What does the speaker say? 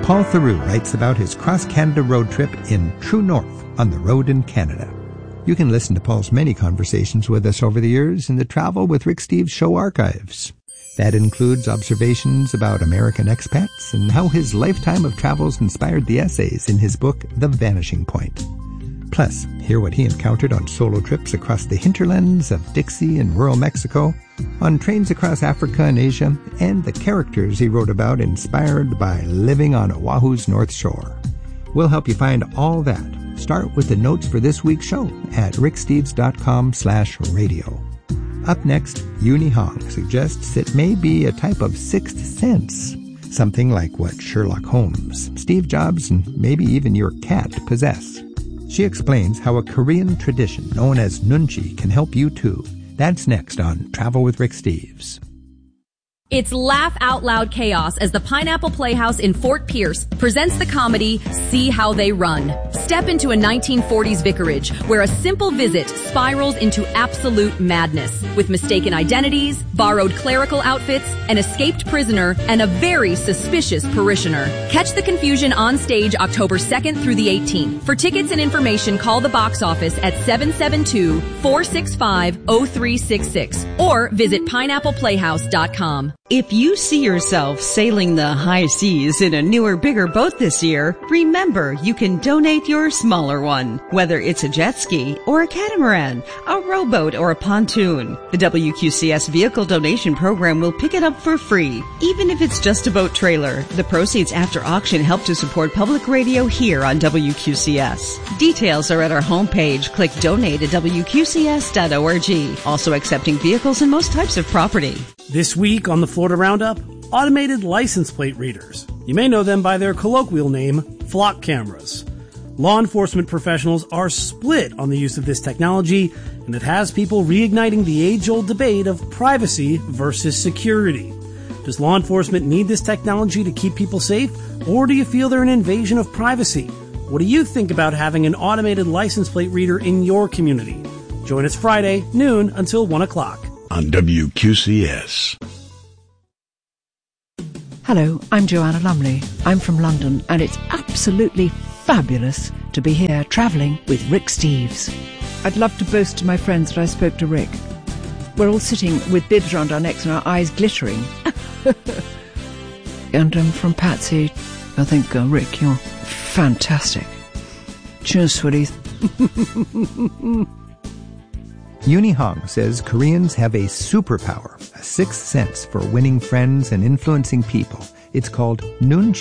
Paul Theroux writes about his cross-Canada road trip in True North on the road in Canada. You can listen to Paul's many conversations with us over the years in the Travel with Rick Steves show archives. That includes observations about American expats and how his lifetime of travels inspired the essays in his book, The Vanishing Point. Plus, hear what he encountered on solo trips across the hinterlands of Dixie and rural Mexico, on trains across Africa and Asia, and the characters he wrote about inspired by living on Oahu's North Shore. We'll help you find all that. Start with the notes for this week's show at ricksteves.com/radio. Up next, Uni Hong suggests it may be a type of sixth sense, something like what Sherlock Holmes, Steve Jobs, and maybe even your cat possess. She explains how a Korean tradition known as nunchi can help you too. That's next on Travel with Rick Steves. It's laugh out loud chaos as the Pineapple Playhouse in Fort Pierce presents the comedy See How They Run. Step into a 1940s vicarage where a simple visit spirals into absolute madness with mistaken identities, borrowed clerical outfits, an escaped prisoner, and a very suspicious parishioner. Catch the confusion on stage October 2nd through the 18th. For tickets and information, call the box office at 772-465-0366 or visit pineappleplayhouse.com. If you see yourself sailing the high seas in a newer, bigger boat this year, remember you can donate your smaller one, whether it's a jet ski or a catamaran, a rowboat or a pontoon. The WQCS Vehicle Donation Program will pick it up for free, even if it's just a boat trailer. The proceeds after auction help to support public radio here on WQCS. Details are at our homepage. Click donate at WQCS.org. Also accepting vehicles and most types of property. This week on the Florida Roundup, automated license plate readers. You may know them by their colloquial name, flock cameras. Law enforcement professionals are split on the use of this technology, and it has people reigniting the age-old debate of privacy versus security. Does law enforcement need this technology to keep people safe, or do you feel they're an invasion of privacy? What do you think about having an automated license plate reader in your community? Join us Friday, noon until 1 o'clock. On WQCS. Hello, I'm Joanna Lumley. I'm from London, and it's absolutely fabulous to be here travelling with Rick Steves. I'd love to boast to my friends that I spoke to Rick. We're all sitting with bibs around our necks and our eyes glittering. And from Patsy, I think, Rick, you're fantastic. Cheers, sweetie. Uni Hong says Koreans have a superpower, a sixth sense for winning friends and influencing people. It's called nunchi.